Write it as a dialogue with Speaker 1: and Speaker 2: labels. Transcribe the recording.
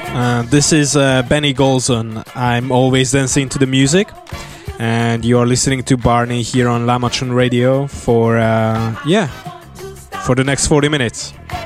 Speaker 1: This is Benny Golson. I'm always dancing to the music, and you are listening to Barney here on La Machine Radio for the next 40 minutes.